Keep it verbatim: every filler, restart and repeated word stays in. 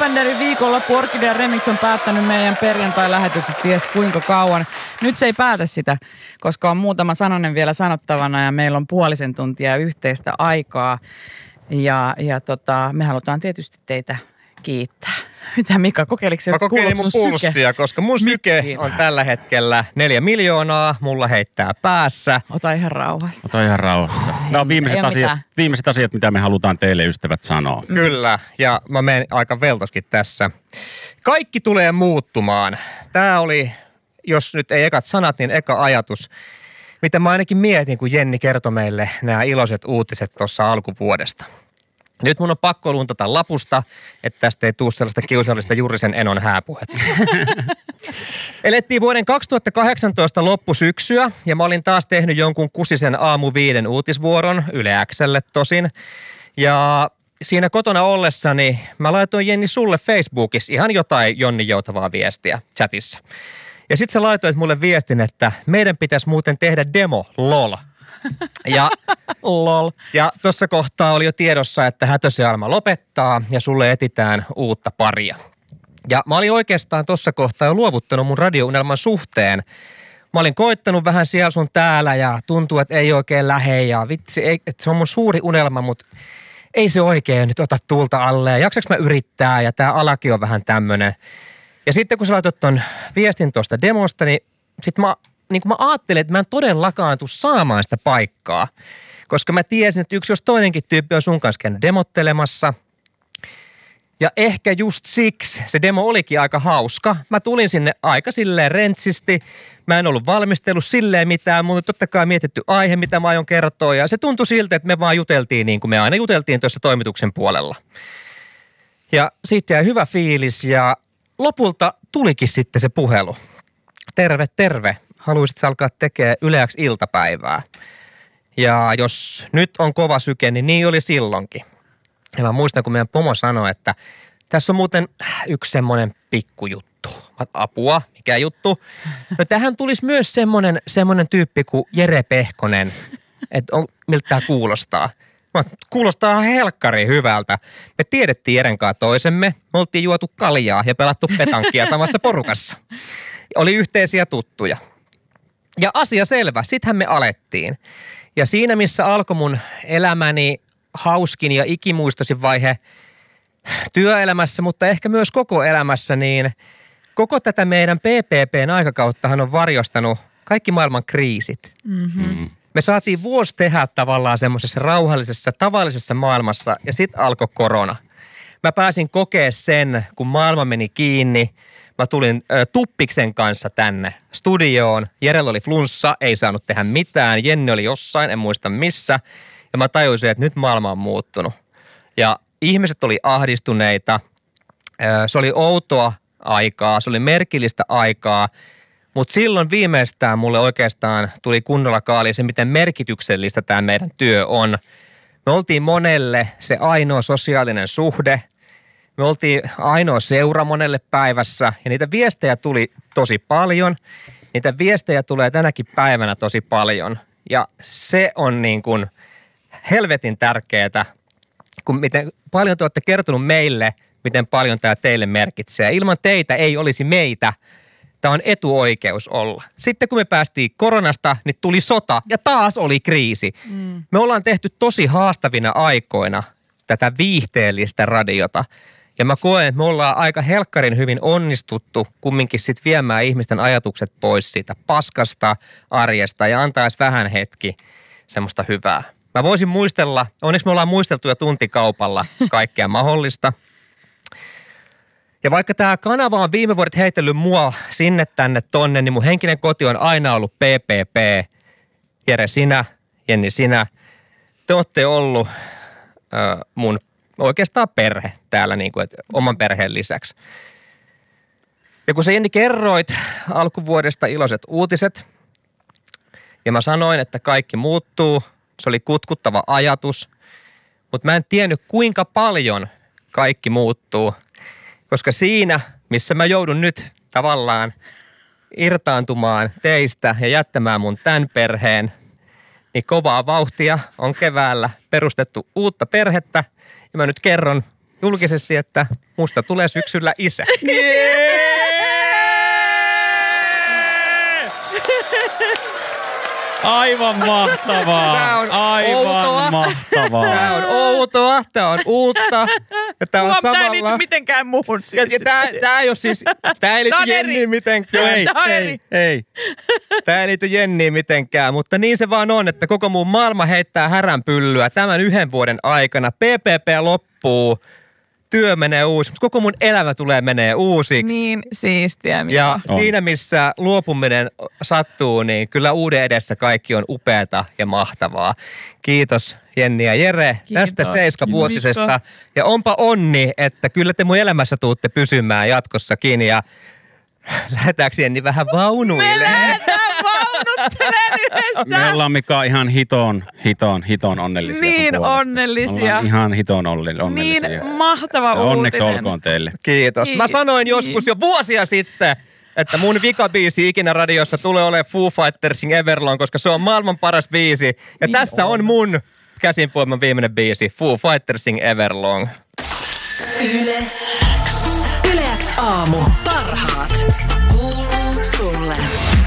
Fassbenderin viikonloppu Orkidea Remix on päättänyt meidän perjantai-lähetykset ties kuinka kauan. Nyt se ei päätä sitä, koska on muutama sananen vielä sanottavana ja meillä on puolisen tuntia yhteistä aikaa. Ja, ja tota, me halutaan tietysti teitä kiittää. Mitä Mika, kokeiliko se? Mä kokeilin mun pulssia, syke? Koska mun syke Mikki on tällä hetkellä neljä miljoonaa, mulla heittää päässä. Ota ihan rauhassa. Ota ihan rauhassa. Nämä on viimeiset asiat, viimeiset asiat, mitä me halutaan teille ystävät sanoa. Kyllä, ja mä menen aika veltoskin tässä. Kaikki tulee muuttumaan. Tää oli, jos nyt ei ekat sanat, niin eka ajatus, mitä mä ainakin mietin, kun Jenni kertoi meille nämä iloiset uutiset tuossa alkuvuodesta. Nyt mun on pakko luntata lapusta, että tästä ei tule sellaista kiusallista Jurisen Enon hääpuhetta. Elettiin vuoden kaksituhattakahdeksantoista loppusyksyä ja mä olin taas tehnyt jonkun kusisen aamu viiden uutisvuoron, Yle X:lle tosin. Ja siinä kotona ollessani mä laitoin Jenni sulle Facebookissa ihan jotain Jonni joutavaa viestiä chatissa. Ja sit sä laitoit mulle viestin, että meidän pitäisi muuten tehdä demo, lol. Ja, lol. Ja tuossa kohtaa oli jo tiedossa, että Hätösen Alma lopettaa ja sulle etitään uutta paria. Ja mä olin oikeastaan tuossa kohtaa jo luovuttanut mun radiounelman suhteen. Mä olin koittanut vähän siellä sun täällä ja tuntuu, että ei oikein lähe ja vitsi, ei, että se on mun suuri unelma, mutta ei se oikein nyt ota tulta alle ja jaksaks mä yrittää ja tää alakin on vähän tämmönen. Ja sitten kun sä laitot ton viestin tuosta demosta, niin sit mä, niin kun mä ajattelin, että mä en todellakaan tuu saamaan sitä paikkaa. Koska mä tiesin, että yksi jos toinenkin tyyppi on sun kanssa käynyt demottelemassa. Ja ehkä just siksi se demo olikin aika hauska. Mä tulin sinne aika silleen rentsisti. Mä en ollut valmistellut silleen mitään, mutta totta kai mietitty aihe, mitä mä aion kertoa. Ja se tuntui siltä, että me vaan juteltiin niin kuin me aina juteltiin tuossa toimituksen puolella. Ja siitä jäi hyvä fiilis ja lopulta tulikin sitten se puhelu. Terve, terve. Haluaisit sä alkaa tekemään Yle X iltapäivää. Ja jos nyt on kova syke, niin niin oli silloinkin. Ja mä muistan, kun meidän pomo sanoi, että tässä on muuten yksi semmoinen pikkujuttu. Apua, mikä juttu? No tähän tulisi myös semmoinen, semmoinen tyyppi kuin Jere Pehkonen, että on, miltä tämä kuulostaa. Kuulostaa helkkari hyvältä. Me tiedettiin Jeren kanssa toisemme, me oltiin juotu kaljaa ja pelattu petankkia samassa porukassa. Oli yhteisiä tuttuja. Ja asia selvä, sittenhän me alettiin. Ja siinä, missä alkoi mun elämäni hauskin ja ikimuistoisin vaihe työelämässä, mutta ehkä myös koko elämässä, niin koko tätä meidän P P P:n aikakauttahan on varjostanut kaikki maailman kriisit. Mm-hmm. Me saatiin vuosi tehdä tavallaan semmoisessa rauhallisessa, tavallisessa maailmassa ja sitten alkoi korona. Mä pääsin kokea sen, kun maailma meni kiinni. Mä tulin ä, Tuppiksen kanssa tänne studioon. Jerellä oli flunssa, ei saanut tehdä mitään. Jenni oli jossain, en muista missä. Ja mä tajusin, että nyt maailma on muuttunut. Ja ihmiset oli ahdistuneita. Ä, se oli outoa aikaa, se oli merkillistä aikaa. Mutta silloin viimeistään mulle oikeastaan tuli kunnolla kaali se, miten merkityksellistä tämä meidän työ on. Me oltiin monelle se ainoa sosiaalinen suhde. Me oltiin ainoa seura monelle päivässä ja niitä viestejä tuli tosi paljon. Niitä viestejä tulee tänäkin päivänä tosi paljon ja se on niin kuin helvetin tärkeää, kun miten paljon te olette kertonut meille, miten paljon tämä teille merkitsee. Ilman teitä ei olisi meitä. Tämä on etuoikeus olla. Sitten kun me päästiin koronasta, niin tuli sota ja taas oli kriisi. Mm. Me ollaan tehty tosi haastavina aikoina tätä viihteellistä radiota. Ja mä koen, että me ollaan aika helkkarin hyvin onnistuttu kumminkin sit viemään ihmisten ajatukset pois siitä paskasta arjesta ja antaisi vähän hetki semmoista hyvää. Mä voisin muistella, onneksi me ollaan muisteltu jo tuntikaupalla kaikkea mahdollista. Ja vaikka tämä kanava on viime vuodet heitellyt mua sinne tänne tonne, niin mun henkinen koti on aina ollut P P P. Jere sinä, Jenni sinä. Te olette ollut äh, mun oikeastaan perhe täällä niin kuin, että oman perheen lisäksi. Ja kun sä Jenni kerroit alkuvuodesta iloiset uutiset, ja mä sanoin, että kaikki muuttuu, se oli kutkuttava ajatus, mutta mä en tiennyt kuinka paljon kaikki muuttuu, koska siinä, missä mä joudun nyt tavallaan irtaantumaan teistä ja jättämään mun tämän perheen, niin kovaa vauhtia on keväällä perustettu uutta perhettä. Ja mä nyt kerron, julkisesti, että musta tulee syksyllä isä. Aivan mahtavaa. Tää on Aivan outoa. mahtavaa. Tää on outoa, tää on uutta. Ja tää on Huom, samalla... tää ei liity mitenkään muuhun siis. Ja, ja tää, tää ei oo siis... Tää ei liity Tää on Jenniin eri. mitenkään. Ei, Tää on ei, eri. ei. Tää ei liity Jenniin mitenkään, mutta niin se vaan on, että koko muun maailma heittää häränpyllyä tämän yhden vuoden aikana. P P P loppuu, työ menee uusiksi, mutta koko mun elämä tulee menee uusiksi. Niin siistiä. Mika. Ja On. siinä, missä luopuminen sattuu, niin kyllä uuden edessä kaikki on upeata ja mahtavaa. Kiitos Jenni ja Jere Kiitos. tästä seiskavuotisesta. Mika. Ja onpa onni, että kyllä te mun elämässä tuutte pysymään jatkossakin. Ja lähdetäänkö Jenni vähän vaunuille? Lähdetään vaunuttelemaan yhdessä. Me ollaan Mika ihan hiton, hiton, hiton onnellisia. sun Niin puolesta. onnellisia. Ollaan ihan hiton onne- onnellisia. Niin mahtava Ja uutinen. onneksi olkoon teille. Kiitos. Mä sanoin joskus jo vuosia sitten, että mun vikabiisi ikinä radiossa tulee olemaan Foo Fightersin Everlong, koska se on maailman paras biisi. Ja Niin tässä on on. mun käsinpoiman viimeinen biisi, Foo Fightersin Everlong. Yle X. Yle X aamu. Parhaat. Kuuluu sulle.